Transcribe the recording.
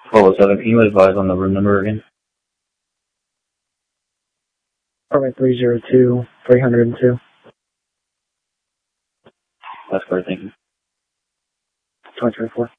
1207, can you advise on the room number again? Apartment 302, 302. That's great, thank you. 2024.